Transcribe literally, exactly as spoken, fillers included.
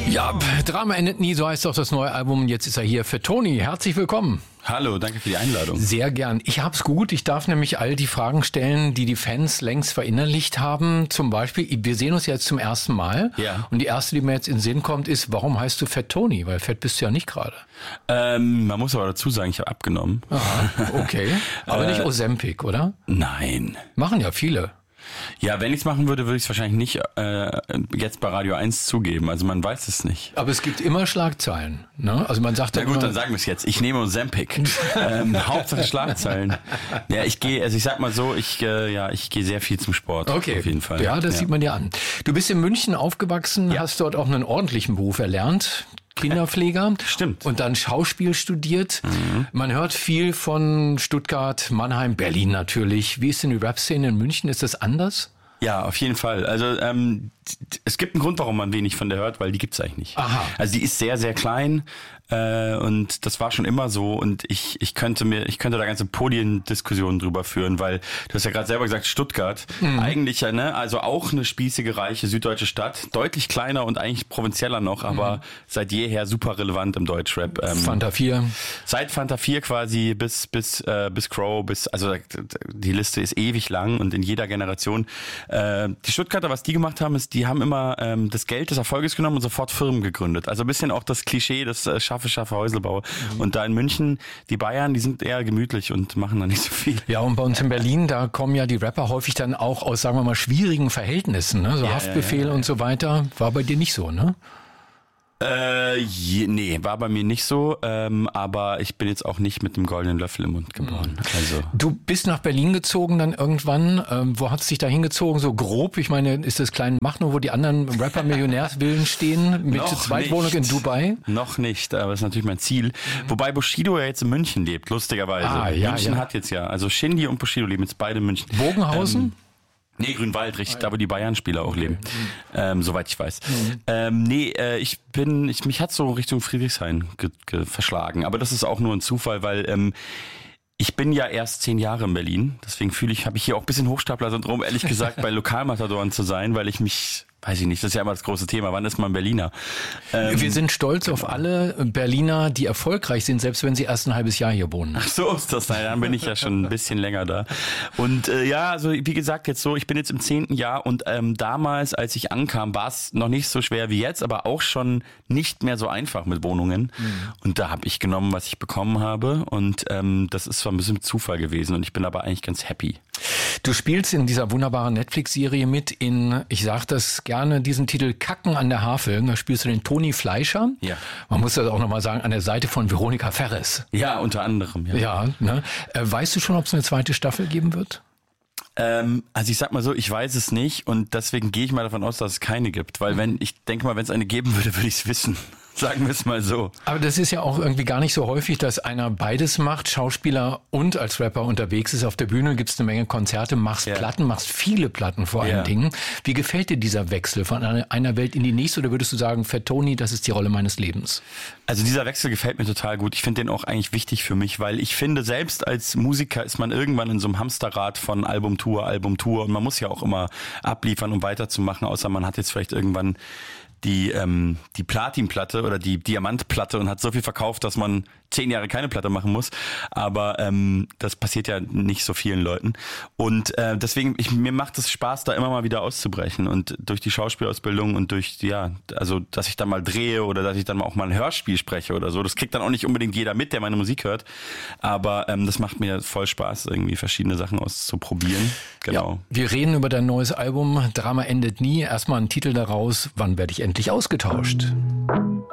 Ja, Drama endet nie, so heißt doch das neue Album. Jetzt ist er hier für Toni. Herzlich willkommen. Hallo, danke für die Einladung. Sehr gern. Ich hab's gut. Ich darf nämlich all die Fragen stellen, die die Fans längst verinnerlicht haben. Zum Beispiel, wir sehen uns jetzt zum ersten Mal. Ja. Und die erste, die mir jetzt in den Sinn kommt, ist, warum heißt du Fett Toni? Weil fett bist du ja nicht gerade. Ähm, man muss aber dazu sagen, ich habe abgenommen. Aha, okay. Aber nicht Ozempic, oder? Nein. Machen ja viele. Ja, wenn ich es machen würde, würde ich es wahrscheinlich nicht äh, jetzt bei Radio eins zugeben. Also man weiß es nicht. Aber es gibt immer Schlagzeilen. Ne? Also man sagt Na ja gut, immer, dann sagen wir es jetzt. Ich nehme Ozempic. ähm, Hauptsache Schlagzeilen. Ja, ich gehe, also ich sag mal so, ich äh, ja, ich gehe sehr viel zum Sport. Okay. Auf jeden Fall. Ja, das ja. sieht man dir an. Du bist in München aufgewachsen, Ja. hast dort auch einen ordentlichen Beruf erlernt. Kinderpfleger. Stimmt. Und dann Schauspiel studiert. Mhm. Man hört viel von Stuttgart, Mannheim, Berlin natürlich. Wie ist denn die Rap-Szene in München? Ist das anders? Ja, auf jeden Fall. Also ähm, es gibt einen Grund, warum man wenig von der hört, weil die gibt's eigentlich nicht. Aha. Also die ist sehr, sehr klein äh, und das war schon immer so und ich ich könnte mir ich könnte da ganze Podiendiskussionen drüber führen, weil du hast ja gerade selber gesagt, Stuttgart, mhm. eigentlich ja, ne, also auch eine spießige, reiche süddeutsche Stadt, deutlich kleiner und eigentlich provinzieller noch, aber mhm. seit jeher super relevant im Deutschrap. Ähm, Fanta vier. Seit Fanta vier quasi bis bis äh, bis Crow, bis also die Liste ist ewig lang und in jeder Generation. Äh, die Stuttgarter, was die gemacht haben, ist, die haben immer ähm, das Geld des Erfolges genommen und sofort Firmen gegründet. Also ein bisschen auch das Klischee, das äh, Schaffe, Schaffe, Häuselbau. Mhm. Und da in München, die Bayern, die sind eher gemütlich und machen da nicht so viel. Ja, und bei uns in Berlin, da kommen ja die Rapper häufig dann auch aus, sagen wir mal, schwierigen Verhältnissen, ne? So ja, Haftbefehl ja, ja, ja. und so weiter. War bei dir nicht so, ne? Äh, je, nee, war bei mir nicht so, ähm, aber ich bin jetzt auch nicht mit dem goldenen Löffel im Mund geboren. Also Du bist nach Berlin gezogen dann irgendwann. Ähm, wo hat es dich da hingezogen? So grob? Ich meine, ist das klein Machnow, wo die anderen Rapper-Millionärsvillen stehen mit Noch Zweitwohnung nicht. in Dubai? Noch nicht, aber das ist natürlich mein Ziel. Mhm. Wobei Bushido ja jetzt in München lebt, lustigerweise. Ah, ja, München ja. hat jetzt ja, also Shindy und Bushido leben jetzt beide in München. Bogenhausen? Ähm, Nee, Grünwald, richtig, da wo die Bayern-Spieler auch leben, ähm, soweit ich weiß. Mhm. Ähm, nee, äh, ich bin, ich mich hat so Richtung Friedrichshain ge- ge- verschlagen, aber das ist auch nur ein Zufall, weil ähm, ich bin ja erst zehn Jahre in Berlin, deswegen fühle ich, habe ich hier auch ein bisschen Hochstapler-Syndrom, ehrlich gesagt, bei Lokalmatadoren zu sein, weil ich mich, weiß ich nicht, das ist ja immer das große Thema, wann ist man Berliner? Ähm, Wir sind stolz genau. auf alle Berliner, die erfolgreich sind, selbst wenn sie erst ein halbes Jahr hier wohnen. Ach so ist das, na, dann bin ich ja schon ein bisschen länger da. Und äh, ja, also wie gesagt jetzt so, ich bin jetzt im zehnten Jahr und ähm, damals, als ich ankam, war es noch nicht so schwer wie jetzt, aber auch schon nicht mehr so einfach mit Wohnungen. Mhm. Und da habe ich genommen, was ich bekommen habe und ähm, das ist zwar ein bisschen Zufall gewesen und ich bin aber eigentlich ganz happy. Du spielst in dieser wunderbaren Netflix-Serie mit in, ich sag das gerne, diesen Titel Kacken an der Havel. Da spielst du den Toni Fleischer. Ja. Man muss das auch nochmal sagen, an der Seite von Veronika Ferres. Ja, unter anderem. Ja. Ja, ne? Äh, weißt du schon, ob es eine zweite Staffel geben wird? Ähm, also ich sag mal so, ich weiß es nicht und deswegen gehe ich mal davon aus, dass es keine gibt. Weil wenn, ich denke mal, wenn es eine geben würde, würde ich es wissen. Sagen wir es mal so. Aber das ist ja auch irgendwie gar nicht so häufig, dass einer beides macht, Schauspieler und als Rapper unterwegs ist. Auf der Bühne gibt's eine Menge Konzerte, machst Ja. Platten, machst viele Platten vor allen Ja. Dingen. Wie gefällt dir dieser Wechsel von einer, einer Welt in die nächste oder würdest du sagen, Fett Toni, das ist die Rolle meines Lebens? Also dieser Wechsel gefällt mir total gut. Ich finde den auch eigentlich wichtig für mich, weil ich finde, selbst als Musiker ist man irgendwann in so einem Hamsterrad von Albumtour, Albumtour und man muss ja auch immer abliefern, um weiterzumachen, außer man hat jetzt vielleicht irgendwann die ähm, die Platinplatte oder die Diamantplatte und hat so viel verkauft, dass man zehn Jahre keine Platte machen muss. Aber ähm, das passiert ja nicht so vielen Leuten. Und äh, deswegen, ich, mir macht es Spaß, da immer mal wieder auszubrechen. Und durch die Schauspielausbildung und durch, ja, also dass ich dann mal drehe oder dass ich dann auch mal ein Hörspiel spreche oder so. Das kriegt dann auch nicht unbedingt jeder mit, der meine Musik hört. Aber ähm, das macht mir voll Spaß, irgendwie verschiedene Sachen auszuprobieren. Genau. Ja, wir reden über dein neues Album, Drama endet nie. Erstmal ein Titel daraus, wann werde ich endlich ausgetauscht?